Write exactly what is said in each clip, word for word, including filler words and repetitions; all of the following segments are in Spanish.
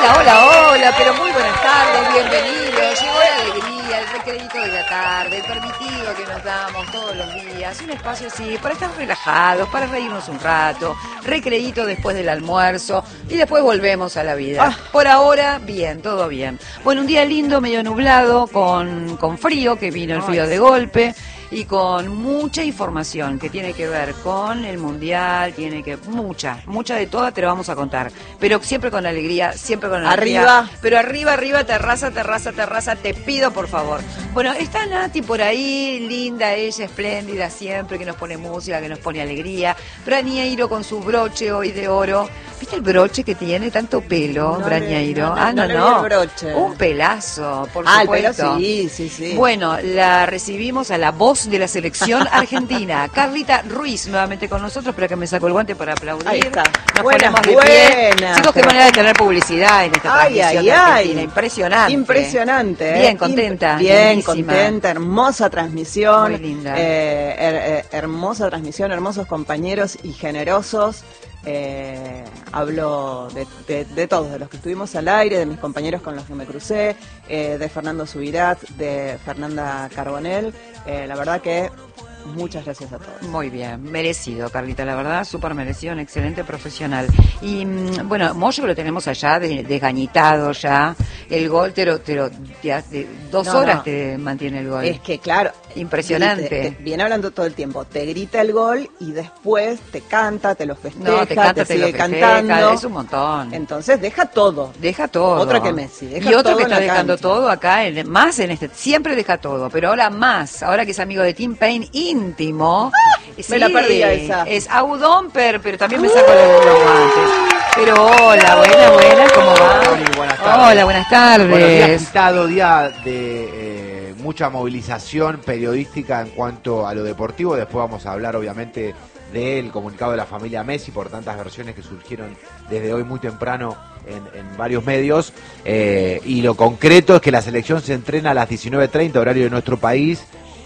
Hola, hola, hola, pero muy buenas tardes, bienvenidos. Llegó la alegría, el recredito de la tarde, el permitido que nos damos todos los días, un espacio así para estar relajados, para reírnos un rato, recredito después del almuerzo y después volvemos a la vida. Ah. Por ahora, bien, todo bien. Bueno, un día lindo, medio nublado, con, con frío, que vino el frío de golpe. Y con mucha información que tiene que ver con el mundial, tiene que mucha, mucha de toda te lo vamos a contar, pero siempre con alegría, siempre con alegría. Arriba. Pero arriba, arriba, terraza, terraza, terraza, te pido por favor. Bueno, está Nati por ahí, linda ella, espléndida siempre, que nos pone música, que nos pone alegría. Brañeiro con su broche hoy de oro. ¿Viste el broche que tiene? Tanto pelo, no Brañeiro. Le, no, ah, no, no. no. no. El broche. Un pelazo, por ah, supuesto. Ah, el pelo sí, sí, sí. Bueno, la recibimos a la voz de la selección argentina, Carlita Ruiz, nuevamente con nosotros, pero que me sacó el guante para aplaudir. Ahí está. Nos buenas, ponemos de buenas, pie. Chicos, qué manera de tener publicidad en esta ay, transmisión ay, de Argentina. ay. Impresionante. Impresionante. Bien, contenta. Bien, lindísima. contenta, hermosa transmisión. Muy linda. Eh, her, her, hermosa transmisión, hermosos compañeros y generosos. Eh, hablo de, de, de todos, de los que estuvimos al aire, de mis compañeros con los que me crucé, eh, de Fernando Subirat, de Fernanda Carbonell. Eh, la verdad que muchas gracias a todos. Muy bien, merecido, Carlita, la verdad, súper merecido, un excelente profesional. Y bueno, Moyo que lo tenemos allá, desgañitado ya, el gol, te lo, te lo, te, de, dos no, horas no. te mantiene el gol. Es que claro, impresionante. Te, te, viene hablando todo el tiempo, te grita el gol y después te canta, te lo festeja, no, te, canta, te, te sigue lo festeja, cantando. Es un montón. Entonces deja todo. Deja todo. Otro que Messi. Deja y otro todo que está dejando cancha. todo acá, en, más en este, siempre deja todo, pero ahora más, ahora que es amigo de Tim Payne íntimo. ¡Ah! Sí, me la perdí a esa. Es Audomper, pero también me saco los, los guantes. Pero hola, buena, buena, ¿cómo va? Hola, buenas tardes. Hola, buenas tardes. Bueno, día agitado, día de eh, mucha movilización periodística en cuanto a lo deportivo. Después vamos a hablar, obviamente, del comunicado de la familia Messi por tantas versiones que surgieron desde hoy muy temprano en, en varios medios. Eh, y lo concreto es que la selección se entrena a las diecinueve treinta, horario de nuestro país.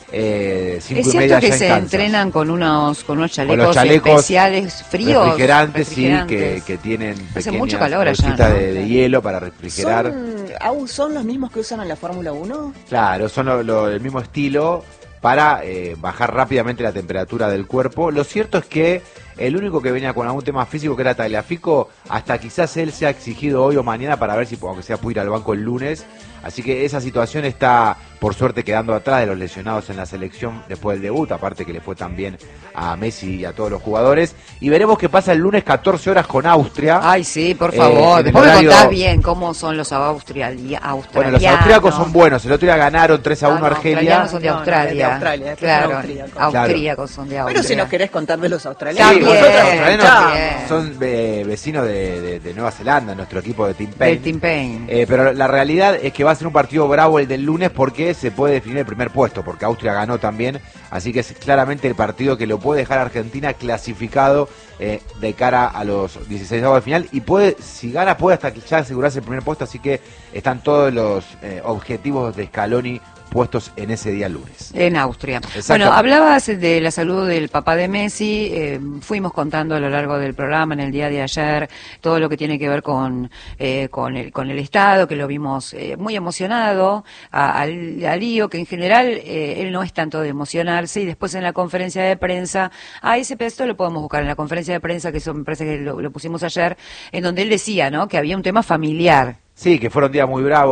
Eh, cinco es y cierto media que ya se en Kansas. entrenan con unos con unos chalecos, con los chalecos especiales fríos, refrigerantes, refrigerantes. Sí, que, que tienen hace mucho calor pequeñas allá, bolsitas ¿no? de, de hielo para refrigerar. ¿Son, ¿Son los mismos que usan en la Fórmula uno? Claro, son lo, lo, el mismo estilo para eh, bajar rápidamente la temperatura del cuerpo. Lo cierto es que el único que venía con algún tema físico, que era Tagliafico, hasta quizás él se ha exigido hoy o mañana para ver si, aunque sea, puede ir al banco el lunes. Así que esa situación está, por suerte, quedando atrás de los lesionados en la selección después del debut, aparte que le fue tan bien a Messi y a todos los jugadores. Y veremos qué pasa el lunes, catorce horas con Austria. Ay, sí, por favor. Eh, Después horario... me contás bien cómo son los australi... australianos. Bueno, los austríacos son buenos. El otro día ganaron tres a uno no, no, Argelia. Los australianos son de Australia. No, no, de Australia, claro, austríacos. austríacos son de Austria. Pero si nos querés contar de los australianos. Sí, nosotros los australianos australianos son eh, vecinos de, de, de Nueva Zelanda, nuestro equipo de Tim Payne. De Tim Payne. Eh, pero la realidad es que va a ser un partido bravo el del lunes porque se puede definir el primer puesto, porque Austria ganó también, así que es claramente el partido que lo puede dejar a Argentina clasificado eh, de cara a los dieciséis de final, y puede, si gana, puede hasta ya asegurarse el primer puesto, así que están todos los eh, objetivos de Scaloni puestos en ese día lunes. En Austria. Bueno, hablabas de la salud del papá de Messi, eh, fuimos contando a lo largo del programa, en el día de ayer, todo lo que tiene que ver con eh, con, el, con el Estado, que lo vimos eh, muy emocionado, a, al, a Lío, que en general eh, él no es tanto de emocionarse, y después en la conferencia de prensa, a ese pedazo lo podemos buscar en la conferencia de prensa, que eso me parece que lo, lo pusimos ayer, en donde él decía, ¿no?, que había un tema familiar. Sí, que fueron días muy bravos.